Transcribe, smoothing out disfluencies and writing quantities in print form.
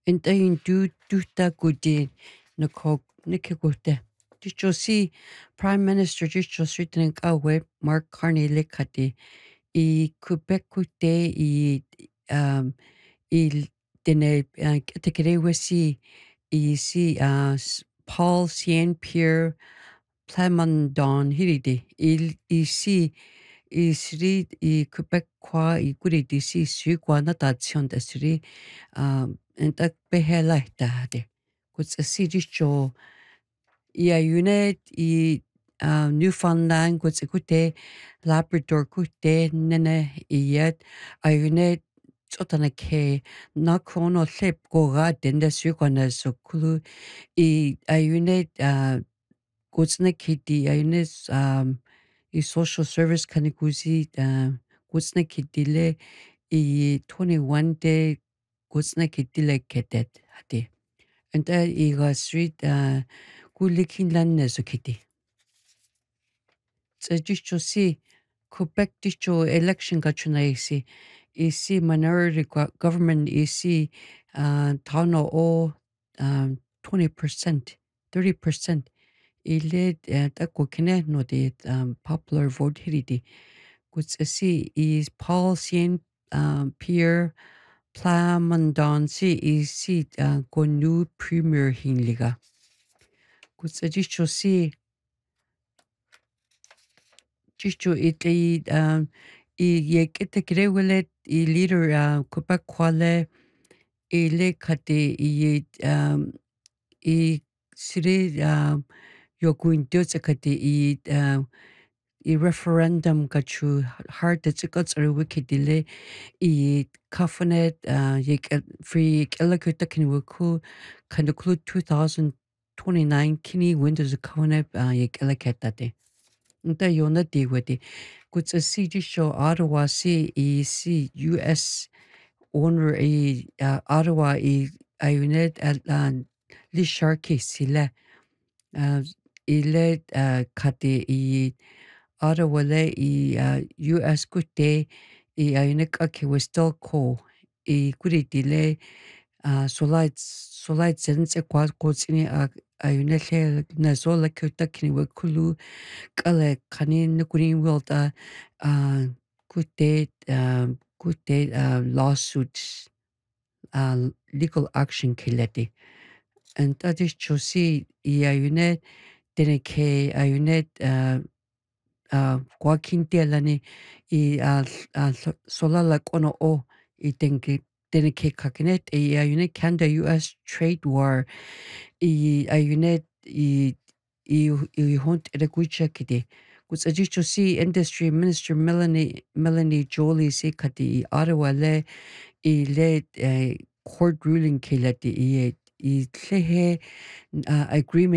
Enta in du ta gudi na kog nikigute. Dicho si Prime Minister dicho sritin kawe Mark Carney likati I Quebec kute I dine katekerewasi I si Paul Saint Pierre Plamondon hiridi I si I sri I Quebec kwa I guridi si sui kwa na tatsiyon da sri enta behela hade. Kuts a si dicho I ayune I Newfoundland kuts a kute Labrador kute nene I yet ayune tsotana ke na krono lep go ga dende sui kwa na so kulu I ayune kuts na kiti ayune I social service kanikuzi kuts na kitile I 21 day kuts na kitile ketet hade. Enta I street kulikin lan neso kiti. Tsa dicho si Quebec dicho election gachuna isi minority government isi tauno o 20%, 30%. Ile tako kine no de popular vote hiridi. Kuts si is Paul Saint Pierre Plamondon si go new premier hinliga. Kuts dicho si dicho itli ye kete grewele I leader Quebec kwale ile kate I siri yoguinto kate I referendum gachu hard the tickets are wikidile I kafanet free elokuta kinwiku kanduklu 2029 kini windows kafanet yek elakatate. Nta yona diwedi. Kuts a CD show Ottawa si US owner Ottawa ayunet li sharky sile ile kati Ottawa le US kute ayunek ake still ko kuritile solid sense kwa kotsini ayunele na zola kuta kini kulu kale kani nukuni wilda kute lawsuits legal action kileti and that is chosi ayunet deneke ayunet kwa kintelani solala kono o deneke kakinet ayunet Canada US trade war ayunet hunt eregucha kide. Kuts ajicho si industry minister Melanie Jolie si kati Ottawa le court ruling kilati I agreement